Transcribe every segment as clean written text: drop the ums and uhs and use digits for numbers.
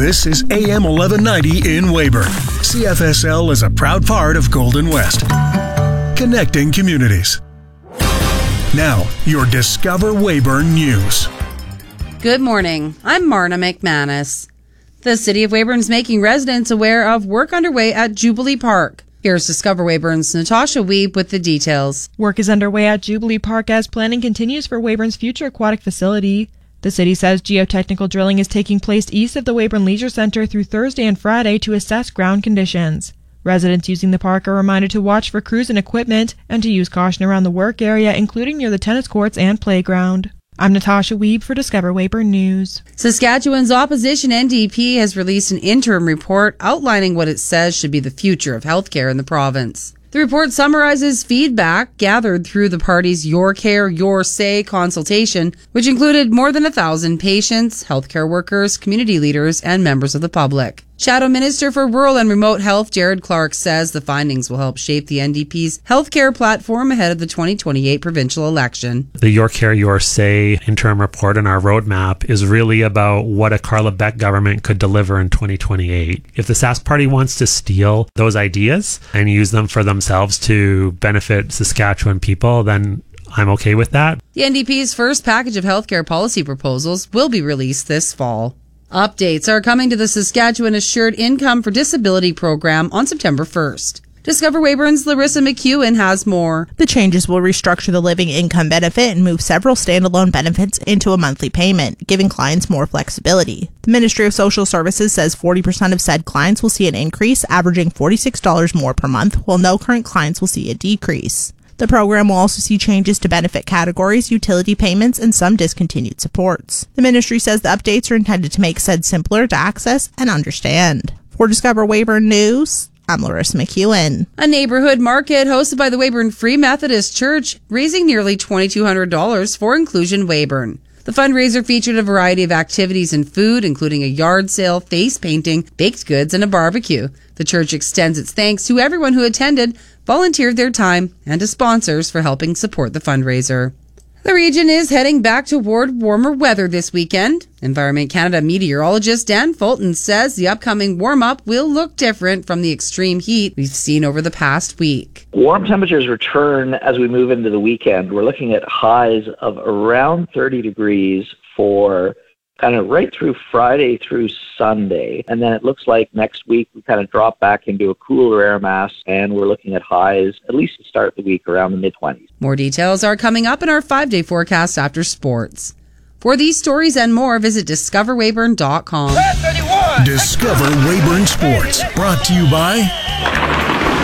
This is AM 1190 in Weyburn. CFSL is a proud part of Golden West. Connecting communities. Now, your Discover Weyburn News. Good morning. I'm Marna McManus. The City of Weyburn is making residents aware of work underway at Jubilee Park. Here's Discover Weyburn's Natasha Wiebe with the details. Work is underway at Jubilee Park as planning continues for Weyburn's future aquatic facility. The city says geotechnical drilling is taking place east of the Weyburn Leisure Center through Thursday and Friday to assess ground conditions. Residents using the park are reminded to watch for crews and equipment and to use caution around the work area, including near the tennis courts and playground. I'm Natasha Wiebe for Discover Weyburn News. Saskatchewan's opposition NDP has released an interim report outlining what it says should be the future of healthcare in the province. The report summarizes feedback gathered through the party's Your Care, Your Say consultation, which included more than 1,000 patients, healthcare workers, community leaders, and members of the public. Shadow Minister for Rural and Remote Health Jared Clark says the findings will help shape the NDP's healthcare platform ahead of the 2028 provincial election. The Your Care, Your Say interim report and our roadmap is really about what a Carla Beck government could deliver in 2028. If the Sask Party wants to steal those ideas and use them for themselves to benefit Saskatchewan people, then I'm okay with that. The NDP's first package of healthcare policy proposals will be released this fall. Updates are coming to the Saskatchewan Assured Income for Disability program on September 1st. Discover Weyburn's Larissa McEwen has more. The changes will restructure the living income benefit and move several standalone benefits into a monthly payment, giving clients more flexibility. The Ministry of Social Services says 40% of said clients will see an increase, averaging $46 more per month, while no current clients will see a decrease. The program will also see changes to benefit categories, utility payments, and some discontinued supports. The ministry says the updates are intended to make said simpler to access and understand. For Discover Weyburn News, I'm Larissa McEwen. A neighborhood market hosted by the Weyburn Free Methodist Church, raising nearly $2,200 for Inclusion Weyburn. The fundraiser featured a variety of activities and food, including a yard sale, face painting, baked goods, and a barbecue. The church extends its thanks to everyone who attended, volunteered their time, and to sponsors for helping support the fundraiser. The region is heading back toward warmer weather this weekend. Environment Canada meteorologist Dan Fulton says the upcoming warm-up will look different from the extreme heat we've seen over the past week. Warm temperatures return as we move into the weekend. We're looking at highs of around 30 degrees for kind of right through Friday through Sunday. And then it looks like next week we kind of drop back into a cooler air mass, and we're looking at highs, at least to start the week, around the mid-20s. More details are coming up in our 5-day forecast after sports. For these stories and more, visit discoverweyburn.com. Discover Weyburn Sports. Brought to you by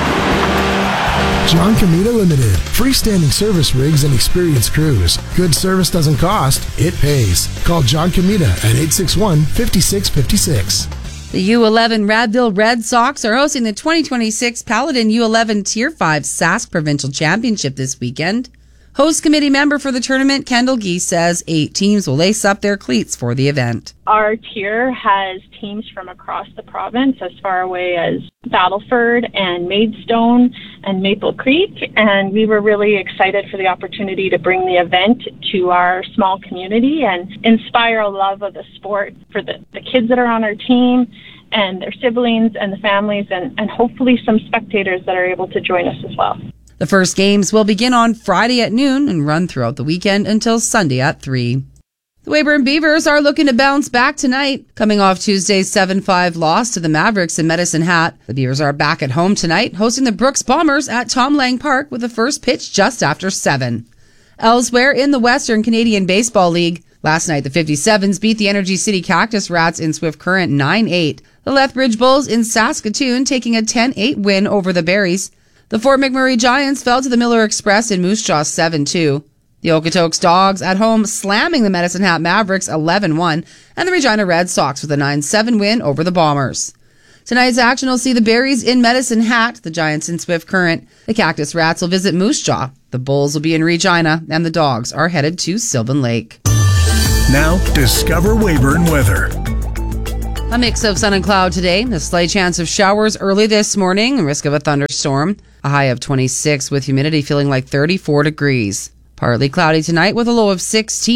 John Comita Limited. Freestanding service rigs and experienced crews. Good service doesn't cost, it pays. Call John Comita at 861-5656. The U11 Radville Red Sox are hosting the 2026 Paladin U11 Tier 5 Sask Provincial Championship this weekend. Host committee member for the tournament, Kendall Gee, says 8 teams will lace up their cleats for the event. Our tier has teams from across the province, as far away as Battleford and Maidstone and Maple Creek, and we were really excited for the opportunity to bring the event to our small community and inspire a love of the sport for the kids that are on our team and their siblings and the families, and hopefully some spectators that are able to join us as well. The first games will begin on Friday at noon and run throughout the weekend until Sunday at 3. The Weyburn Beavers are looking to bounce back tonight. Coming off Tuesday's 7-5 loss to the Mavericks in Medicine Hat, the Beavers are back at home tonight, hosting the Brooks Bombers at Tom Lang Park with the first pitch just after 7. Elsewhere in the Western Canadian Baseball League, last night the 57s beat the Energy City Cactus Rats in Swift Current 9-8. The Lethbridge Bulls in Saskatoon taking a 10-8 win over the Berries. The Fort McMurray Giants fell to the Miller Express in Moose Jaw 7-2. The Okotoks Dogs at home slamming the Medicine Hat Mavericks 11-1, and the Regina Red Sox with a 9-7 win over the Bombers. Tonight's action will see the Berries in Medicine Hat, the Giants in Swift Current. The Cactus Rats will visit Moose Jaw. The Bulls will be in Regina, and the Dogs are headed to Sylvan Lake. Now, Discover Weyburn weather. A mix of sun and cloud today. A slight chance of showers early this morning and risk of a thunderstorm. A high of 26 with humidity feeling like 34 degrees. Partly cloudy tonight with a low of 16.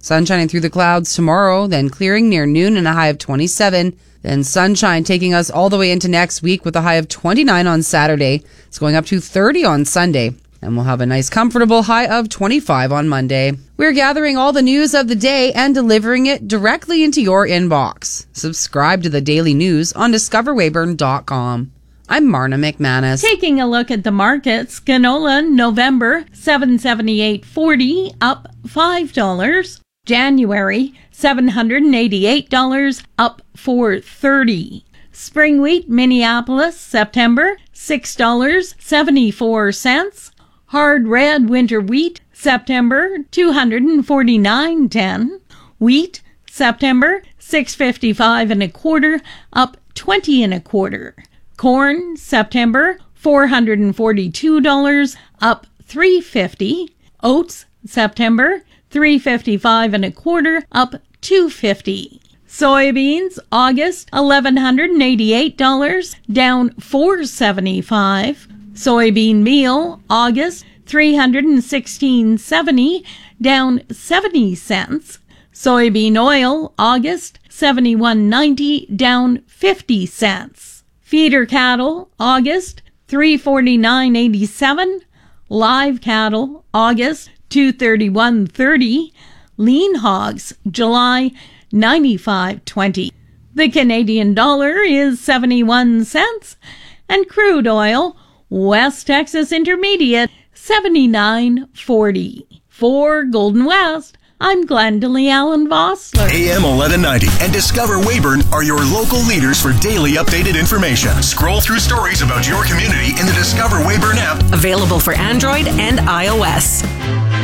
Sun shining through the clouds tomorrow, then clearing near noon and a high of 27. Then sunshine taking us all the way into next week with a high of 29 on Saturday. It's going up to 30 on Sunday. And we'll have a nice comfortable high of 25 on Monday. We're gathering all the news of the day and delivering it directly into your inbox. Subscribe to the daily news on discoverweyburn.com. I'm Marna McManus. Taking a look at the markets, canola November $778.40 up $5. January $788 up $4.30. Spring wheat Minneapolis September $6.74. Hard red winter wheat September $249.10. Wheat September $655 and a quarter up 20 and a quarter. Corn September $442 up $3.50. Oats September $355 and a quarter up $2.50. Soybeans August $1,188 down $4.75. Soybean meal August $316.70 down 70 cents. Soybean oil August $71.90 down 50 cents. Feeder cattle August $349.87. Live cattle August $231.30. Lean hogs July $95.20. The Canadian dollar is 71 cents and crude oil West Texas Intermediate, $79.40. For Golden West, I'm Glendalee Allen Vossler. AM 1190 and Discover Weyburn are your local leaders for daily updated information. Scroll through stories about your community in the Discover Weyburn app. Available for Android and iOS.